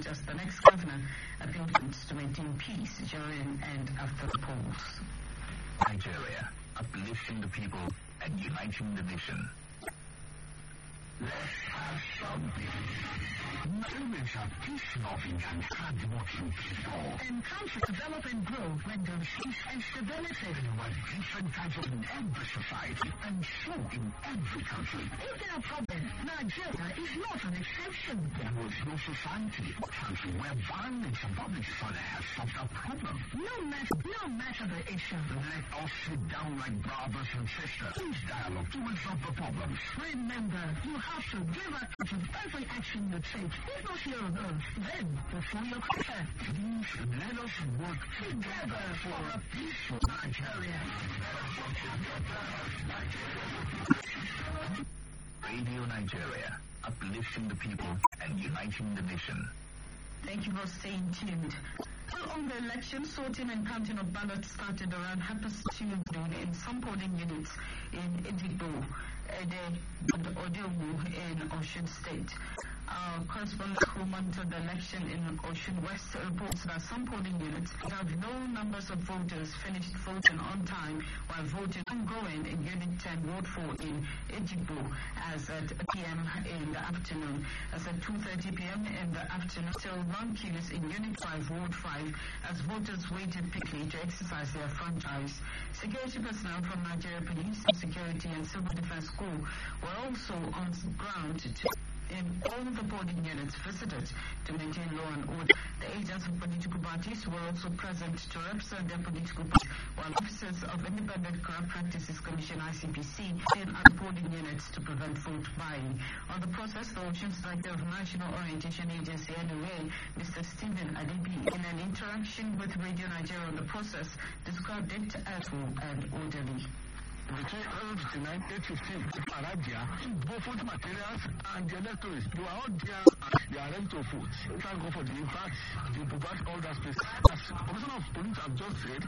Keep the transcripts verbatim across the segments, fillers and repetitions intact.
Just the next governor appealed to maintain peace during and after the polls. Nigeria, uplifting the people and uniting the nation. Let's have some peace. Humans are peace-loving and hard-working people. And countries develop and grow when there's peace and stability. There are different kinds of in every society and so in every country. Is there a problem? Nigeria is not an exception. There was no society or country where violence and public disorder has solved a problem. No matter, no matter the issue. Let us sit down like brothers and sisters. Please dialogue to resolve the problems. Remember, you have to give attention to every action you take. If not here on earth, then before your culture. Please let us work together for a peaceful Nigeria. Radio Nigeria, uplifting the people and uniting the nation. Thank you for staying tuned. Still on the election, sorting and counting of ballots started around half past two in some polling units in Edigbo, Ede, and Odewu in Osun State. Our correspondent who monitored the election in Osun West reports that some polling units have low numbers of voters finished voting on time, while voting ongoing in Unit ten, Ward four in Edigbo as at p m in the afternoon. As at two thirty p m in the afternoon, still long queues in Unit five, Ward five, as voters waited quickly to exercise their franchise. Security personnel from Nigeria Police, Security and Civil Defense Corps were also on ground to in all of the polling units visited to maintain law and order. The agents of political parties were also present to represent their political parties, while officers of Independent Corrupt Practices Commission I C P C in at polling units to prevent vote buying. On the process, the Osun Director of National Orientation Agency N O A, Mister Stephen Adebi, in an interaction with Radio Nigeria on the process, described it as full and orderly. Between eleven fifty-nine and eight fifteen, Aradia, both voting materials and the electors, they were all there and they are ready to vote. Thank God for the impact, they provide all that space. As Commissioner of Police have just said,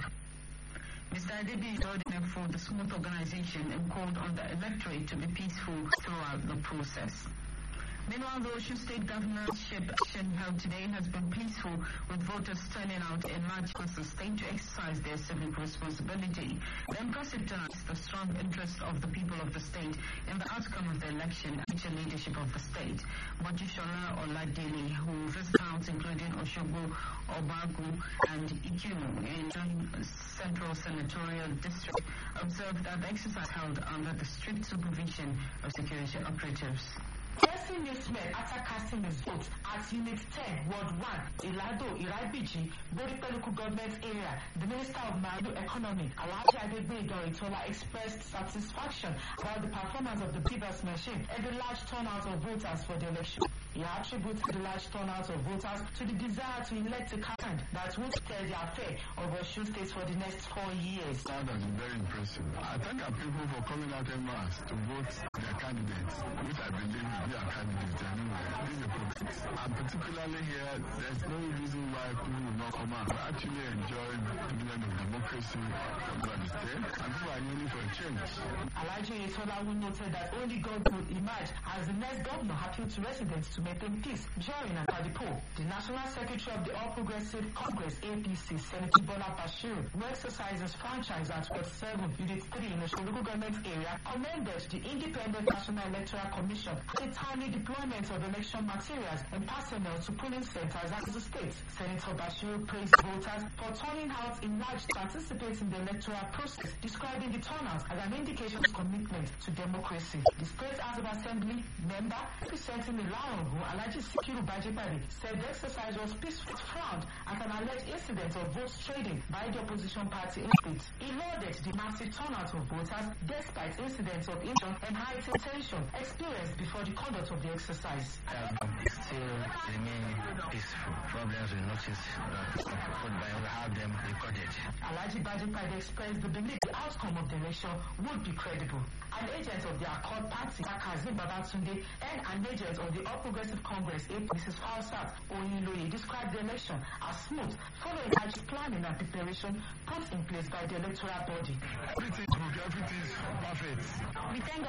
Mister Adebi is ordering for the smooth organization and called on the electorate to be peaceful throughout the process. Meanwhile, the Osun State governorship election held today has been peaceful, with voters turning out in large parts of the state to exercise their civic responsibility. The impressive turnout is the strong interest of the people of the state in the outcome of the election and future leadership of the state. Mojishola Oladele, who visited towns including Oshogbo, Obagu, and Ikunu in Central Senatorial District, observed that the exercise held under the strict supervision of security operatives. Testing newsmen after casting his vote at Unit ten, Ward one, Ilado, Iraibiji, Bodikpe local government area. The Minister of Marine Economy, Alhaji Adegboyega Oyetola, expressed satisfaction about the performance of the previous machine and the large turnout of voters for the election. He attributed the large turnout of voters to the desire to elect a candidate that would steer the affair of Osun State for the next four years. That was very impressive. I thank our people for coming out en masse to vote their candidates, which I believe they are candidates anyway. This is a progress. And particularly here, there's no reason why people will not come out. We actually enjoy the dividend of democracy over the state, and people are yearning for a change. Alhaji Oyetola noted that only God will emerge as the next governor appealed to residents to maintain peace during and at the poll. The National Secretary of the All Progressive Congress, A P C, Senator Bola Bashir, who exercises franchise at Ward seven, Unit three in the local government area, commended the Independent National Electoral Commission for the timely deployment of election materials and personnel to polling centers across the state. Senator Bashir praised voters for turning out in large to participate in the electoral process, describing the turnout as an indication of commitment to democracy. The State House of Assembly member representing the Larongo, Alhaji Sikiru Bajipari, said the exercise was peaceful, frowned at an alleged incident of vote trading by the opposition party in state. He lauded the massive turnout of voters despite incidents of injury and heightened tension experienced before the conduct of the exercise. Um, still remain peaceful. Problems we notice uh, by we have them recorded. Alhaji Bajipari expressed the belief the outcome of the election would be credible. An agent of the Accord Party, Kazim Babatunde, and an agent of the All Progressive Congress, Missus Falsat Oyinloye, described the election as smooth, following large planning and preparation put in place by the electoral body. Everything, everything is perfect. We thank